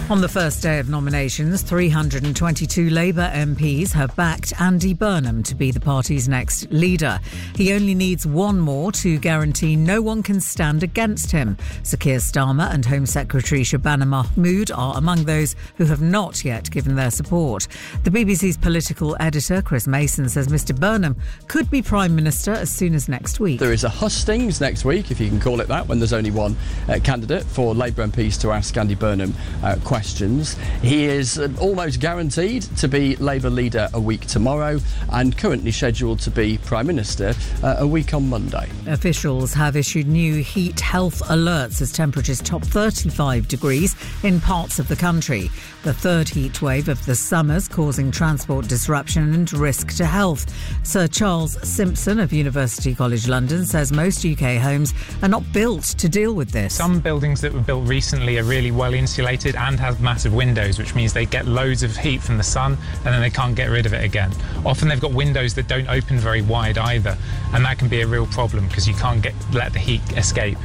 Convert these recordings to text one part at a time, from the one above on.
On the first day of nominations, 322 Labour MPs have backed Andy Burnham to be the party's next leader. He only needs one more to guarantee no one can stand against him. Sir Keir Starmer and Home Secretary Shabana Mahmood are among those who have not yet given their support. The BBC's political editor, Chris Mason, says Mr Burnham could be Prime Minister as soon as next week. There is a hustings next week, if you can call it that, when there's only one candidate for Labour MPs to ask Andy Burnham questions. He is almost guaranteed to be Labour leader a week tomorrow and currently scheduled to be Prime Minister a week on Monday. Officials have issued new heat health alerts as temperatures top 35 degrees in parts of the country. The third heat wave of the summer's causing transport disruption and risk to health. Sir Charles Simpson of University College London says most UK homes are not built to deal with this. Some buildings that were built recently are really well insulated and have massive windows, which means they get loads of heat from the sun and then they can't get rid of it again. Often they've got windows that don't open very wide either, and that can be a real problem because you can't let the heat escape.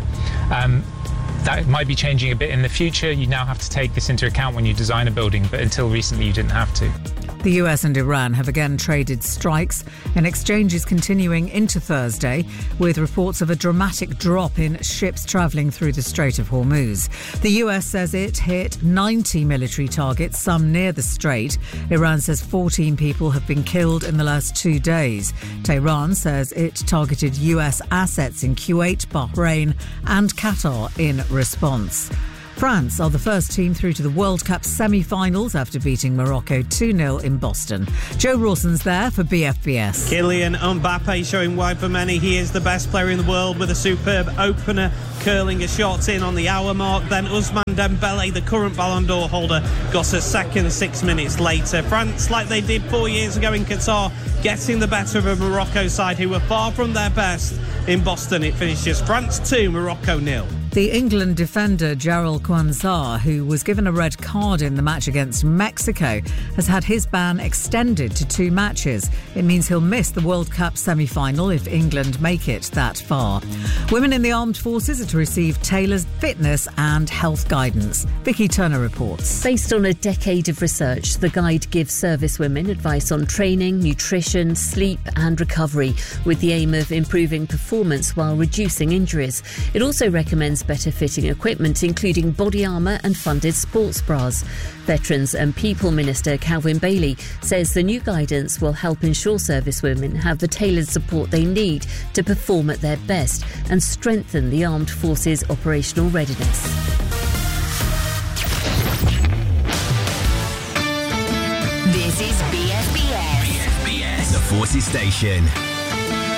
That might be changing a bit in the future. You now have to take this into account when you design a building, but until recently you didn't have to. The US and Iran have again traded strikes, and exchanges continuing into Thursday, with reports of a dramatic drop in ships travelling through the Strait of Hormuz. The US says it hit 90 military targets, some near the strait. Iran says 14 people have been killed in the last 2 days. Tehran says it targeted US assets in Kuwait, Bahrain and Qatar in response. France are the first team through to the World Cup semi-finals after beating Morocco 2-0 in Boston. Joe Rawson's there for BFBS. Kylian Mbappe showing why for many he is the best player in the world with a superb opener, curling a shot in on the hour mark. Then Ousmane Dembele, the current Ballon d'Or holder, got a second 6 minutes later. France, like they did 4 years ago in Qatar, getting the better of a Morocco side who were far from their best. In Boston, it finishes France 2, Morocco 0. The England defender Jarrell Quansah, who was given a red card in the match against Mexico, has had his ban extended to 2 matches. It means he'll miss the World Cup semi-final if England make it that far. Women in the armed forces are to receive tailored fitness and health guidance. Vicky Turner reports. Based on a decade of research, the guide gives service women advice on training, nutrition, sleep and recovery, with the aim of improving performance while reducing injuries. It also recommends better fitting equipment, including body armour and funded sports bras. Veterans and People Minister Calvin Bailey says the new guidance will help ensure service women have the tailored support they need to perform at their best and strengthen the armed forces' operational readiness. This is BFBS. BFBS, the Forces Station.